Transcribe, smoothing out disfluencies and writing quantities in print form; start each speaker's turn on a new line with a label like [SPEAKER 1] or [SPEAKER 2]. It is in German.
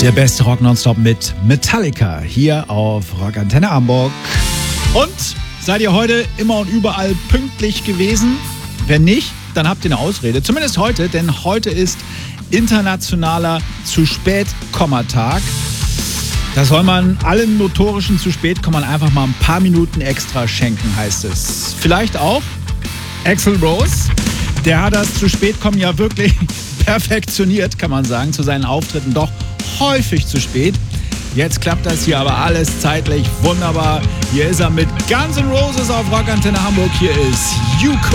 [SPEAKER 1] Der beste Rock Nonstop mit Metallica hier auf Rockantenne Hamburg. Und seid ihr heute immer und überall pünktlich gewesen? Wenn nicht, dann habt ihr eine Ausrede. Zumindest heute, denn heute ist internationaler Zu-Spät-Komma-Tag. Da soll man allen notorischen Zu-Spät-Kommern einfach mal ein paar Minuten extra schenken, heißt es. Vielleicht auch Axl Rose. Der hat das Zu-Spät-Kommen ja wirklich perfektioniert, kann man sagen, zu seinen Auftritten doch häufig zu spät. Jetzt klappt das hier aber alles zeitlich wunderbar. Hier ist er mit Guns N' Roses auf Rockantenne Hamburg. Hier ist You Could.